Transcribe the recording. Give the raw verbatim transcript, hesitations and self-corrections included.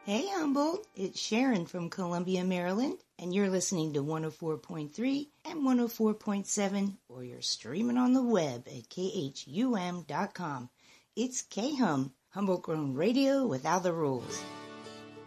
Hey Humboldt, it's Sharon from Columbia, Maryland, and you're listening to one oh four point three and one oh four point seven, or you're streaming on the web at K H U M dot com. It's K-Hum, Humboldt Grown Radio without the rules.